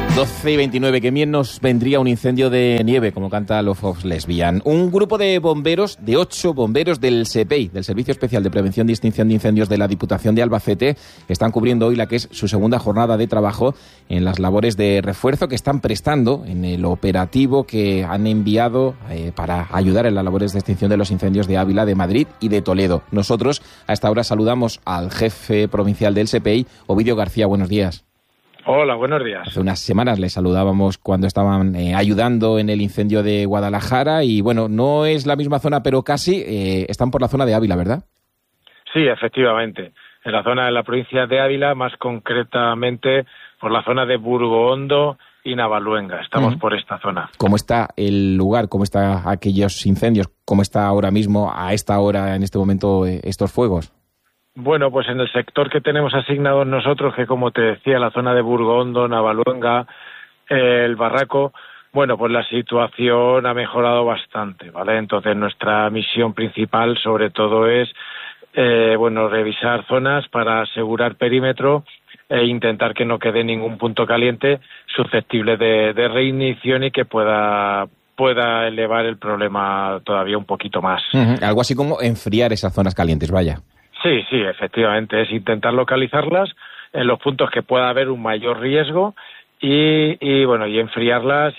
12:29, que bien nos vendría un incendio de nieve, como canta Love of Lesbian. Un grupo de bomberos, de 8 bomberos del SEPEI, del Servicio Especial de Prevención y Extinción de Incendios de la Diputación de Albacete, están cubriendo hoy la que es su segunda jornada de trabajo en las labores de refuerzo que están prestando en el operativo que han enviado para ayudar en las labores de extinción de los incendios de Ávila, de Madrid y de Toledo. Nosotros a esta hora saludamos al jefe provincial del SEPEI, Ovidio García. Buenos días. Hola, buenos días. Hace unas semanas les saludábamos cuando estaban ayudando en el incendio de Guadalajara y, bueno, no es la misma zona, pero casi están por la zona de Ávila, ¿verdad? Sí, efectivamente. En la zona de la provincia de Ávila, más concretamente por la zona de Burgohondo y Navaluenga. Estamos por esta zona. ¿Cómo está el lugar? ¿Cómo están aquellos incendios? ¿Cómo está ahora mismo, a esta hora, en este momento, estos fuegos? Bueno, pues en el sector que tenemos asignado nosotros, que como te decía, la zona de Burgohondo, Navaluenga, el Barraco, bueno, pues la situación ha mejorado bastante, ¿vale? Entonces nuestra misión principal sobre todo es, revisar zonas para asegurar perímetro e intentar que no quede ningún punto caliente susceptible de reinicio y que pueda elevar el problema todavía un poquito más. Algo así como enfriar esas zonas calientes, vaya. Sí, efectivamente, es intentar localizarlas en los puntos que pueda haber un mayor riesgo y enfriarlas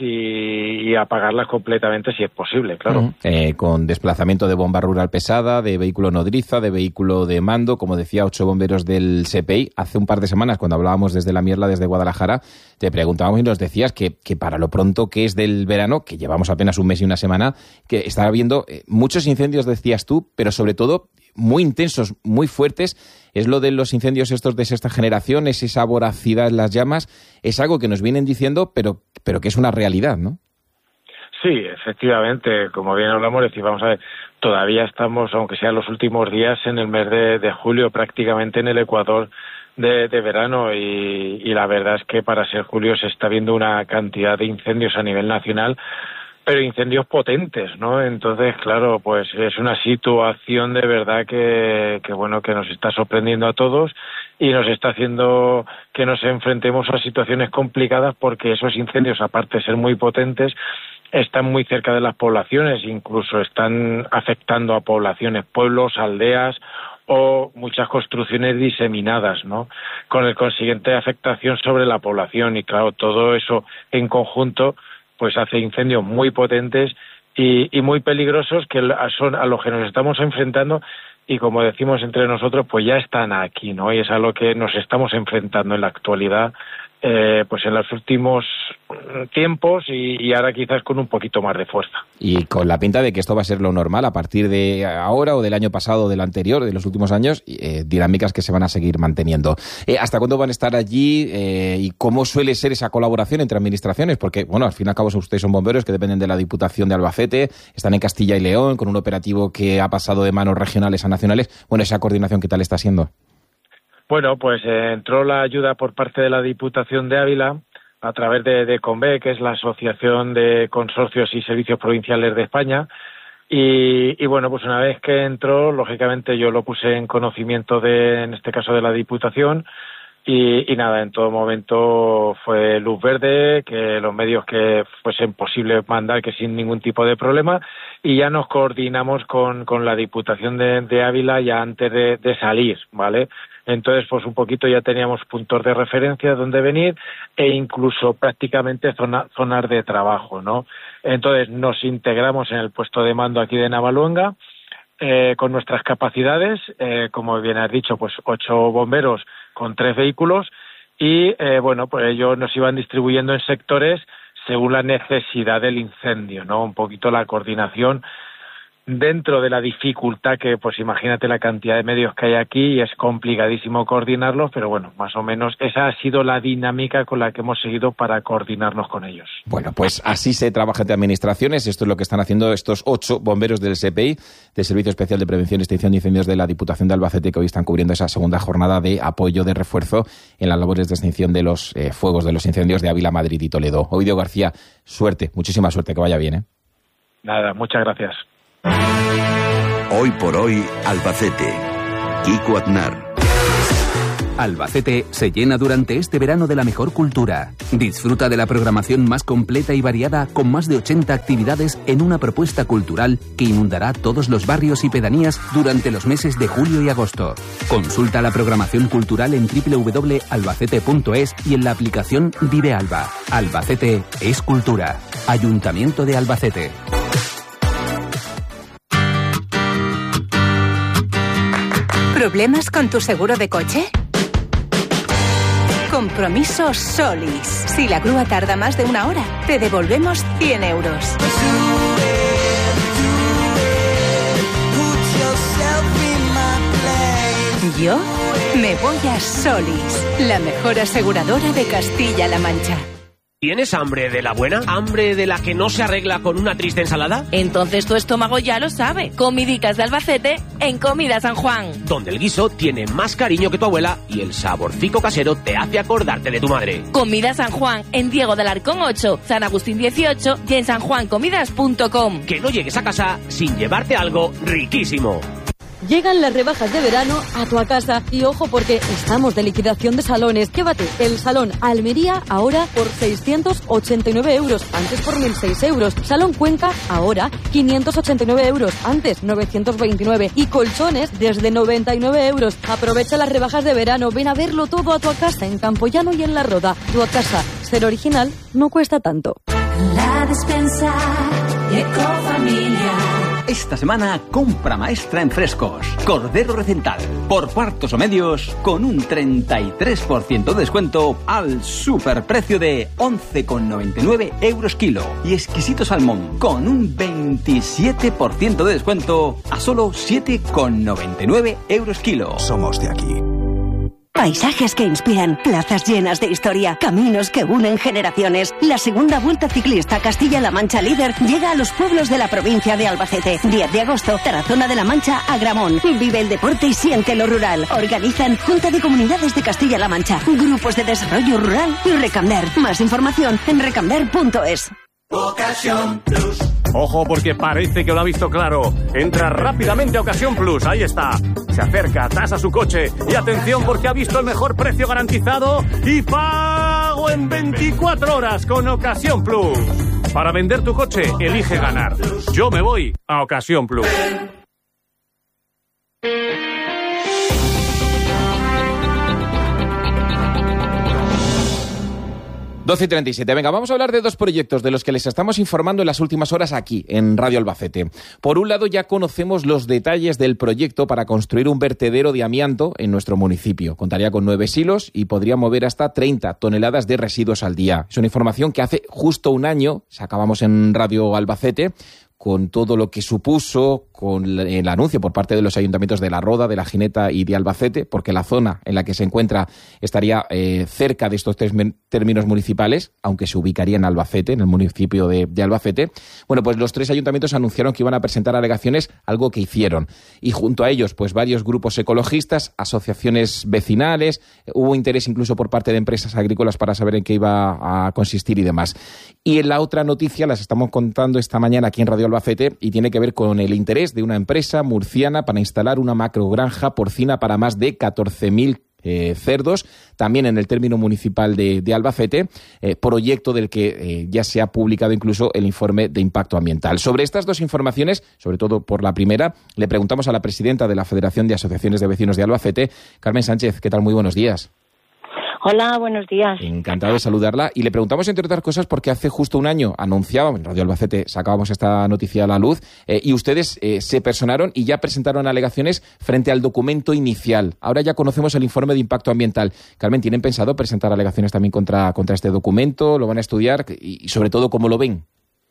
y apagarlas completamente si es posible, claro. Con desplazamiento de bomba rural pesada, de vehículo nodriza, de vehículo de mando, como decía, 8 bomberos del SEPEI. Hace un par de semanas, cuando hablábamos desde la Mierla, desde Guadalajara, te preguntábamos y nos decías que para lo pronto que es del verano, que llevamos apenas un mes y una semana, que estaba habiendo muchos incendios, decías tú, pero sobre todo muy intensos, muy fuertes. Es lo de los incendios estos de sexta generación, es esa voracidad en las llamas, es algo que nos vienen diciendo, pero que es una realidad, ¿no? Sí, efectivamente, como bien hablamos, vamos a ver, todavía estamos, aunque sean los últimos días, en el mes de julio, prácticamente en el ecuador de verano, y la verdad es que para ser julio se está viendo una cantidad de incendios a nivel nacional, pero incendios potentes, ¿no? Entonces, claro, pues es una situación de verdad que nos está sorprendiendo a todos y nos está haciendo que nos enfrentemos a situaciones complicadas, porque esos incendios, aparte de ser muy potentes, están muy cerca de las poblaciones, incluso están afectando a poblaciones, pueblos, aldeas o muchas construcciones diseminadas, ¿no? Con el consiguiente afectación sobre la población, y claro, todo eso en conjunto pues hace incendios muy potentes y muy peligrosos, que son a los que nos estamos enfrentando, y como decimos entre nosotros, pues ya están aquí, ¿no? Y es a lo que nos estamos enfrentando en la actualidad, pues en los últimos tiempos, y ahora quizás con un poquito más de fuerza. Y con la pinta de que esto va a ser lo normal a partir de ahora o del año pasado, del anterior, de los últimos años, dinámicas que se van a seguir manteniendo. ¿Hasta cuándo van a estar allí y cómo suele ser esa colaboración entre administraciones? Porque, bueno, al fin y al cabo ustedes son bomberos que dependen de la Diputación de Albacete, están en Castilla y León con un operativo que ha pasado de manos regionales a nacionales. Bueno, ¿esa coordinación qué tal está siendo? Bueno, pues entró la ayuda por parte de la Diputación de Ávila a través de CONVE, que es la Asociación de Consorcios y Servicios Provinciales de España, y bueno, pues una vez que entró, lógicamente yo lo puse en conocimiento en este caso de la Diputación, y nada, en todo momento fue luz verde, que los medios que fuesen posible mandar, que sin ningún tipo de problema, y ya nos coordinamos con la Diputación de Ávila ya antes de salir, ¿vale? Entonces, pues un poquito ya teníamos puntos de referencia donde venir, e incluso prácticamente zonas de trabajo, ¿no? Entonces nos integramos en el puesto de mando aquí de Navaluenga, con nuestras capacidades, como bien has dicho, pues 8 bomberos con 3 vehículos, y pues ellos nos iban distribuyendo en sectores según la necesidad del incendio, ¿no? Un poquito la coordinación dentro de la dificultad que, pues imagínate la cantidad de medios que hay aquí, y es complicadísimo coordinarlos, pero bueno, más o menos esa ha sido la dinámica con la que hemos seguido para coordinarnos con ellos. Bueno, pues así se trabaja entre administraciones. Esto es lo que están haciendo estos 8 bomberos del SEPEI, del Servicio Especial de Prevención y Extinción de Incendios de la Diputación de Albacete, que hoy están cubriendo esa segunda jornada de apoyo, de refuerzo en las labores de extinción de los fuegos, de los incendios de Ávila, Madrid y Toledo. Ovidio García, suerte, muchísima suerte, que vaya bien, ¿eh? Nada, muchas gracias. Hoy por hoy, Albacete. Kiko Aznar. Albacete se llena durante este verano de la mejor cultura. Disfruta de la programación más completa y variada con más de 80 actividades en una propuesta cultural que inundará todos los barrios y pedanías durante los meses de julio y agosto. Consulta la programación cultural en www.albacete.es y en la aplicación Vive Alba. Albacete es cultura. Ayuntamiento de Albacete. ¿Problemas con tu seguro de coche? Compromiso Solis. Si la grúa tarda más de 1 hora, te devolvemos 100 euros. Yo me voy a Solis, la mejor aseguradora de Castilla-La Mancha. ¿Tienes hambre de la buena? ¿Hambre de la que no se arregla con una triste ensalada? Entonces tu estómago ya lo sabe. Comidicas de Albacete en Comida San Juan. Donde el guiso tiene más cariño que tu abuela y el saborcico casero te hace acordarte de tu madre. Comida San Juan en Diego del Arcón 8, San Agustín 18 y en sanjuancomidas.com. Que no llegues a casa sin llevarte algo riquísimo. Llegan las rebajas de verano a tu casa y ojo porque estamos de liquidación de salones. Llévate el salón Almería ahora por 689 euros, antes por 1.006 euros. Salón Cuenca ahora 589 euros, antes 929. Y colchones desde 99 euros. Aprovecha las rebajas de verano, ven a verlo todo a tu casa en Campoyano y en La Roda. Tu casa, ser original no cuesta tanto. La Despensa Ecofamilia. Esta semana, compra maestra en frescos. Cordero Recental, por cuartos o medios, con un 33% de descuento al superprecio de 11,99 euros kilo. Y exquisito salmón, con un 27% de descuento a solo 7,99 euros kilo. Somos de aquí. Paisajes que inspiran, plazas llenas de historia, caminos que unen generaciones. La segunda Vuelta Ciclista Castilla-La Mancha Líder llega a los pueblos de la provincia de Albacete. 10 de agosto, Tarazona de la Mancha, Agramón. Vive el deporte y siente lo rural. Organizan Junta de Comunidades de Castilla-La Mancha, Grupos de Desarrollo Rural y Recamber. Más información en recamber.es. Ocasión Plus. Ojo porque parece que lo ha visto claro. Entra rápidamente a Ocasión Plus, ahí está. Se acerca, tasa su coche y atención porque ha visto el mejor precio garantizado y pago en 24 horas con Ocasión Plus. Para vender tu coche, elige ganar. Yo me voy a Ocasión Plus. 12:37. Venga, vamos a hablar de dos proyectos de los que les estamos informando en las últimas horas aquí, en Radio Albacete. Por un lado, ya conocemos los detalles del proyecto para construir un vertedero de amianto en nuestro municipio. Contaría con 9 silos y podría mover hasta 30 toneladas de residuos al día. Es una información que hace justo un año sacábamos en Radio Albacete, con todo lo que supuso, con el anuncio por parte de los ayuntamientos de La Roda, de La Gineta y de Albacete, porque la zona en la que se encuentra estaría cerca de estos términos municipales, aunque se ubicaría en Albacete, en el municipio de Albacete. Bueno, pues los 3 ayuntamientos anunciaron que iban a presentar alegaciones, algo que hicieron. Y junto a ellos, pues varios grupos ecologistas, asociaciones vecinales, hubo interés incluso por parte de empresas agrícolas para saber en qué iba a consistir y demás. Y en la otra noticia las estamos contando esta mañana aquí en Radio Albacete y tiene que ver con el interés de una empresa murciana para instalar una macrogranja porcina para más de 14.000 cerdos, también en el término municipal de Albacete, proyecto del que ya se ha publicado incluso el informe de impacto ambiental. Sobre estas dos informaciones, sobre todo por la primera, le preguntamos a la presidenta de la Federación de Asociaciones de Vecinos de Albacete, Carmen Sánchez. ¿Qué tal? Muy buenos días. Hola, buenos días. Encantado de saludarla. Y le preguntamos, entre otras cosas, porque hace justo un año anunciábamos, en Radio Albacete sacábamos esta noticia a la luz, y ustedes se personaron y ya presentaron alegaciones frente al documento inicial. Ahora ya conocemos el informe de impacto ambiental. Carmen, ¿tienen pensado presentar alegaciones también contra este documento? ¿Lo van a estudiar? Y sobre todo, ¿cómo lo ven?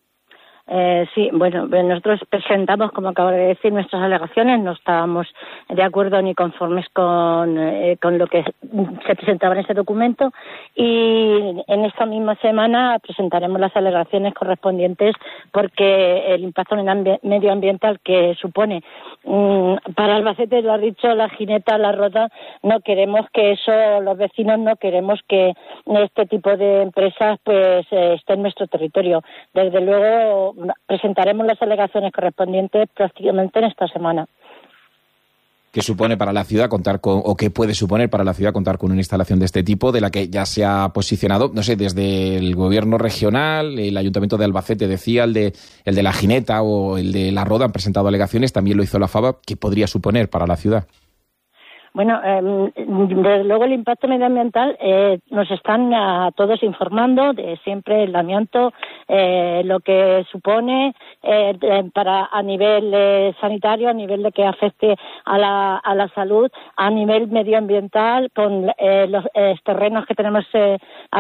Sí, bueno, nosotros presentamos, como acabo de decir, nuestras alegaciones. No estábamos de acuerdo ni conformes con lo que se presentaba en ese documento, y en esta misma semana presentaremos las alegaciones correspondientes, porque el impacto medioambiental que supone para Albacete, lo ha dicho La Gineta, La Roda, no queremos que eso, los vecinos no queremos que este tipo de empresas pues esté en nuestro territorio. Desde luego presentaremos las alegaciones correspondientes prácticamente en esta semana. que supone para la ciudad contar con, o que puede suponer para la ciudad contar con una instalación de este tipo, de la que ya se ha posicionado, no sé, desde el gobierno regional, el Ayuntamiento de Albacete decía, el de La Gineta o el de La Roda han presentado alegaciones, también lo hizo la FABA. ¿Qué podría suponer para la ciudad? Bueno, desde luego el impacto medioambiental nos están a todos informando de siempre el amianto, lo que supone para a nivel sanitario, a nivel de que afecte a la salud, a nivel medioambiental con los terrenos que tenemos